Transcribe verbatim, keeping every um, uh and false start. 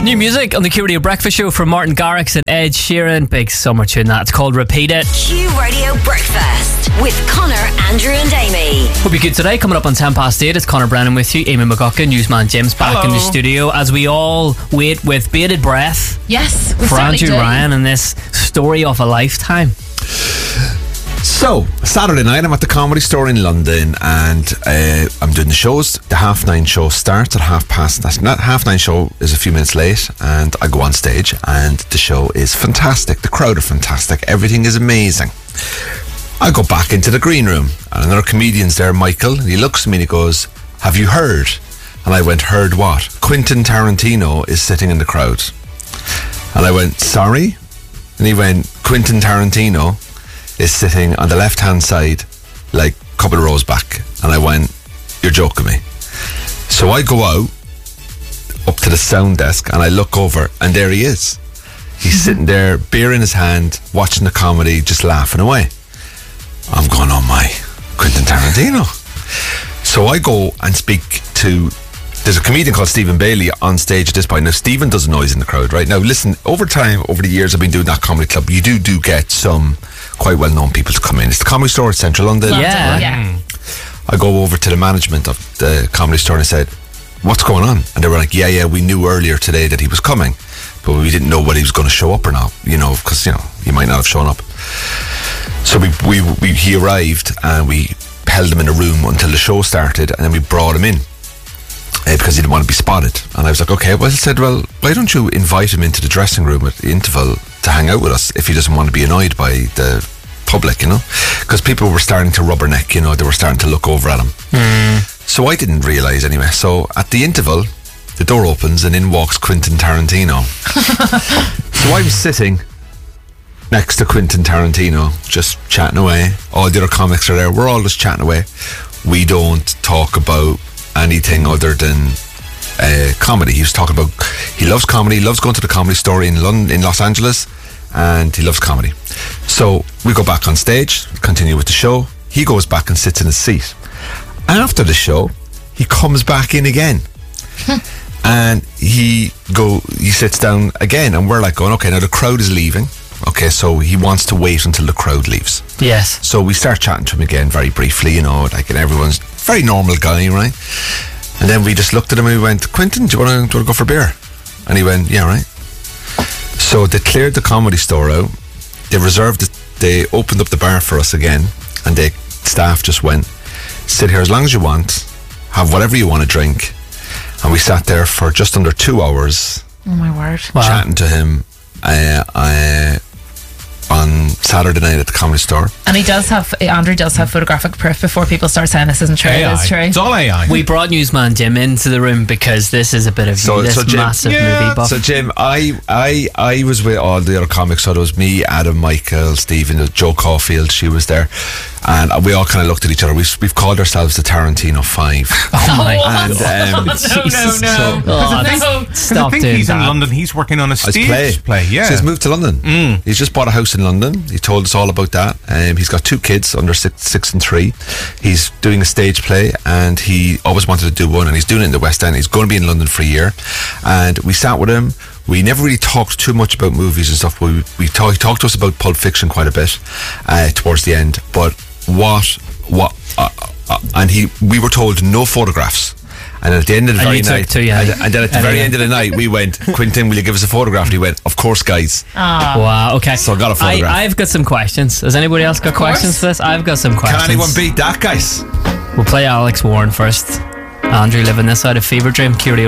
New music on the Q Radio Breakfast Show from Martin Garrix and Ed Sheeran. Big summer tune that. It's called Repeat It. Q Radio Breakfast with Connor, Andrew and Amy. Hope you're good today. Coming up on ten past eight, it's Connor Brennan with you. Amy McGuckin, newsman Jim's back Hello. in the studio as we all wait with bated breath Yes, we for certainly Andrew do. Ryan and this story of a lifetime. So, Saturday night, I'm at the Comedy Store in London, and uh, I'm doing the shows. The half nine show starts at half past. That half nine show is a few minutes late, and I go on stage, and the show is fantastic. The crowd are fantastic. Everything is amazing. I go back into the green room, and another comedian's there, Michael, and he looks at me and he goes, "Have you heard?" And I went, "Heard what?" "Quentin Tarantino is sitting in the crowd." And I went, "Sorry?" And he went, "Quentin Tarantino is sitting on the left-hand side, like a couple of rows back." And I went, "You're joking me." So I go out, up to the sound desk, and I look over, and there he is. He's sitting there, beer in his hand, watching the comedy, just laughing away. I'm going, "Oh my, Quentin Tarantino." So I go and speak to... There's a comedian called Stephen Bailey on stage at this point. Now, Stephen does noise in the crowd, right? Now, listen, over time, over the years I've been doing that comedy club, you do do get some quite well-known people to come in. It's the Comedy Store at Central London. London, Yeah. yeah. I go over to the management of the Comedy Store and I said, "What's going on?" And they were like, yeah, yeah, we knew earlier today that he was coming, but we didn't know whether he was going to show up or not, you know, because, you know, he might not have shown up. So we, we, we he arrived and we held him in a room until the show started, and then we brought him in. Uh, because he didn't want to be spotted. And I was like, okay, well, I said, well, why don't you invite him into the dressing room at the interval to hang out with us if he doesn't want to be annoyed by the public, you know? Because people were starting to rubberneck, you know, they were starting to look over at him. Mm. So I didn't realise anyway. So at the interval, the door opens and in walks Quentin Tarantino. So I'm sitting next to Quentin Tarantino, just chatting away. All the other comics are there. We're all just chatting away. We don't talk about anything other than uh, comedy. He was talking about, he loves comedy, he loves going to the Comedy Store in London, in Los Angeles, and he loves comedy. So we go back on stage, continue with the show. He goes back and sits in his seat. After the show, he comes back in again. And he go he sits down again, and we're like going, okay, now the crowd is leaving. Okay, so he wants to wait until the crowd leaves. Yes. So we start chatting to him again very briefly, you know, like, and everyone's very normal guy, right? And then we just looked at him and we went, "Quentin, do you want to go for a beer?" And he went, "Yeah, right." So they cleared the Comedy Store out. They reserved it. They opened up the bar for us again, and the staff just went, "Sit here as long as you want, have whatever you want to drink." And we sat there for just under two hours. Oh my word. Wow. Chatting to him uh, uh, on Saturday night at the Comedy Store. And he does have, Andrew does have photographic proof before people start saying this isn't true. A I. It is true. It's all A I. We brought newsman Jim into the room because this is a bit of So- this so Jim- massive Yeah. movie buff. So Jim, I, I, I was with all the other comics. So it was me, Adam, Michael, Stephen, Joe Caulfield. She was there, and we all kind of looked at each other. We've, we've called ourselves the Tarantino Five. Oh my And um, no, Jesus. no, no. Oh, Because I no. think, 'cause Stop I think doing he's that. in London. He's working on a his stage play, play. Yeah. So he's moved to London. Mm. He's just bought a house in London. He told us all about that. Um, he's got two kids under six, six and three. He's doing a stage play, and he always wanted to do one, and he's doing it in the West End. He's going to be in London for a year, and we sat with him. We never really talked too much about movies and stuff. We we talk, he talked to us about Pulp Fiction quite a bit uh, towards the end. But what what uh, uh, and he we were told no photographs. And at the end of the And very you took night, two, yeah. and, and then at the And very then- end of the night, we went, "Quentin, will you give us a photograph?" And he went, "Of course, guys." Wow, okay. So I got a photograph. I, I've got some questions. Has anybody else got questions for this? I've got some questions. Can anyone beat that, guys? We'll play Alex Warren first. Andrew living this out of Fever Dream. Q Radio